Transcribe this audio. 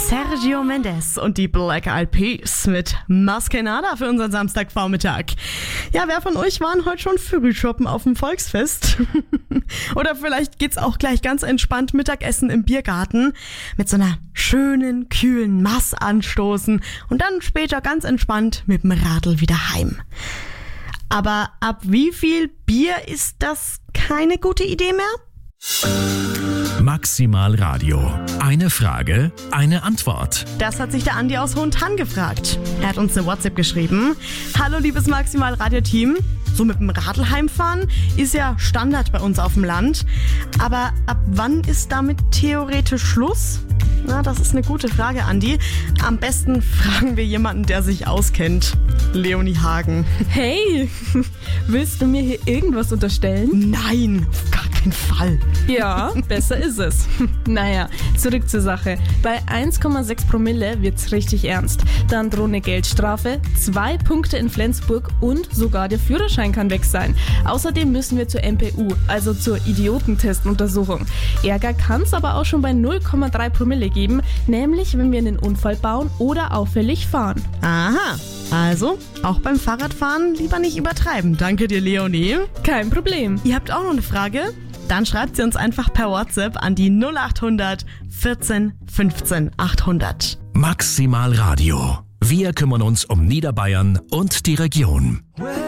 Sergio Mendes und die Black Eyed Peas mit Maskenada für unseren Samstagvormittag. Ja, wer von euch waren heute schon Frühschoppen auf dem Volksfest? Oder vielleicht geht's auch gleich ganz entspannt Mittagessen im Biergarten mit so einer schönen, kühlen Mass anstoßen und dann später ganz entspannt mit dem Radl wieder heim. Aber ab wie viel Bier ist das keine gute Idee mehr? Maximal Radio. Eine Frage, eine Antwort. Das hat sich der Andi aus Hohentann gefragt. Er hat uns eine WhatsApp geschrieben. Hallo liebes Maximal Radio Team. So mit dem Radl heimfahren ist ja Standard bei uns auf dem Land. Aber ab wann ist damit theoretisch Schluss? Na, das ist eine gute Frage, Andi. Am besten fragen wir jemanden, der sich auskennt. Leonie Hagen. Hey, willst du mir hier irgendwas unterstellen? Nein, auf gar keinen Fall. Ja, besser ist es. Naja, zurück zur Sache. Bei 1,6 Promille wird's richtig ernst. Dann droht eine Geldstrafe, 2 Punkte in Flensburg und sogar der Führerschein kann weg sein. Außerdem müssen wir zur MPU, also zur Idiotentestuntersuchung. Ärger kann's aber auch schon bei 0,3 Promille geben, nämlich wenn wir einen Unfall bauen oder auffällig fahren. Aha, also auch beim Fahrradfahren lieber nicht übertreiben. Danke dir, Leonie. Kein Problem. Ihr habt auch noch eine Frage? Dann schreibt sie uns einfach per WhatsApp an die 0800 14 15 800. Maximal Radio. Wir kümmern uns um Niederbayern und die Region.